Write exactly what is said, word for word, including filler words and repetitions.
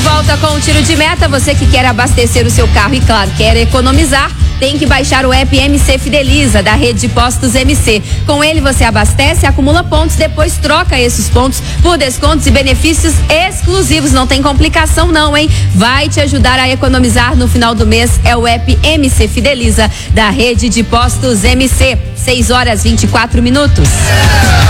volta com o Tiro de Meta. Você que quer abastecer o seu carro e, claro, quer economizar, tem que baixar o app M C Fideliza, da rede de postos M C. Com ele você abastece, acumula pontos, depois troca esses pontos por descontos e benefícios exclusivos. Não tem complicação não, hein? Vai te ajudar a economizar no final do mês. É o app M C Fideliza, da rede de postos M C. seis horas e vinte e quatro minutos.